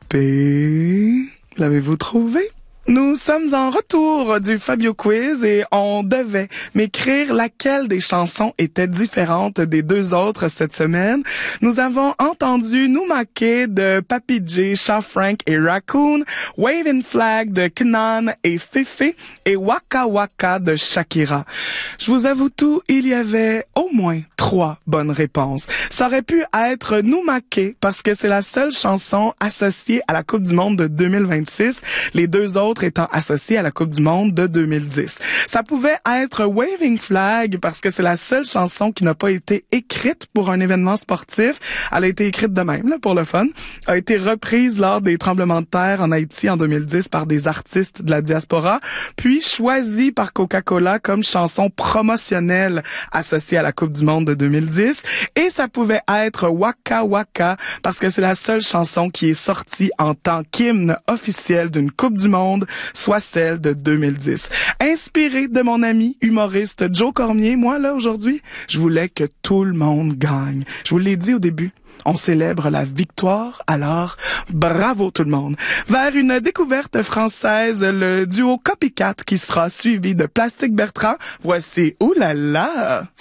P. L'avez-vous trouvé? Nous sommes en retour du Fabio Quiz et on devait m'écrire laquelle des chansons était différente des deux autres cette semaine. Nous avons entendu Nous Maquer de Papi J, Shaw Frank et Raccoon, Waving Flag de Knan et Fefe et Waka Waka de Shakira. Je vous avoue tout, il y avait au moins 3 bonnes réponses. Ça aurait pu être Nous Maquer parce que c'est la seule chanson associée à la Coupe du Monde de 2026. Les deux autres étant associés à la Coupe du Monde de 2010. Ça pouvait être Waving Flag parce que c'est la seule chanson qui n'a pas été écrite pour un événement sportif. Elle a été écrite de même, là, pour le fun. A été reprise lors des tremblements de terre en Haïti en 2010 par des artistes de la diaspora, puis choisie par Coca-Cola comme chanson promotionnelle associée à la Coupe du Monde de 2010. Et ça pouvait être Waka Waka parce que c'est la seule chanson qui est sortie en tant qu'hymne officiel d'une Coupe du Monde, soit celle de 2010. Inspiré de mon ami humoriste Joe Cormier, moi, là, aujourd'hui, je voulais que tout le monde gagne. Je vous l'ai dit au début. On célèbre la victoire, alors bravo tout le monde. Vers une découverte française, le duo Copycat qui sera suivi de Plastique Bertrand. Voici Oulala.